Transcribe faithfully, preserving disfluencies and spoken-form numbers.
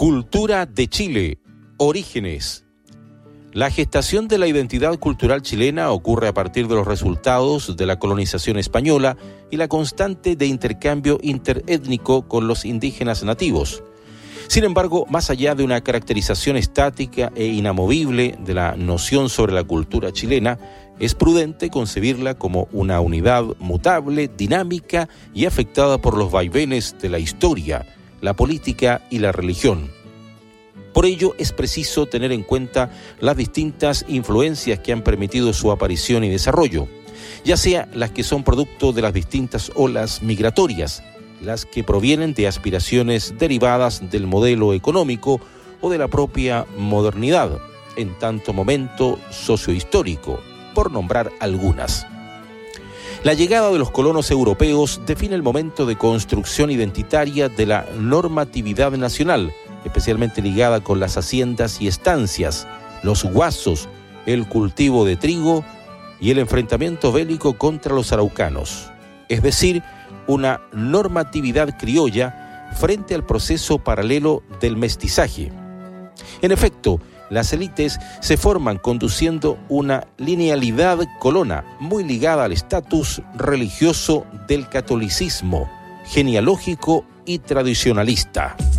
Cultura de Chile, orígenes. La gestación de la identidad cultural chilena ocurre a partir de los resultados de la colonización española y la constante de intercambio interétnico con los indígenas nativos. Sin embargo, más allá de una caracterización estática e inamovible de la noción sobre la cultura chilena, es prudente concebirla como una unidad mutable, dinámica y afectada por los vaivenes de la historia, la política y la religión. Por ello, es preciso tener en cuenta las distintas influencias que han permitido su aparición y desarrollo, ya sea las que son producto de las distintas olas migratorias, las que provienen de aspiraciones derivadas del modelo económico o de la propia modernidad, en tanto momento sociohistórico, por nombrar algunas. La llegada de los colonos europeos define el momento de construcción identitaria de la normatividad nacional, especialmente ligada con las haciendas y estancias, los guasos, el cultivo de trigo y el enfrentamiento bélico contra los araucanos, es decir, una normatividad criolla frente al proceso paralelo del mestizaje. En efecto, las élites se forman conduciendo una linealidad colona muy ligada al estatus religioso del catolicismo, genealógico y tradicionalista.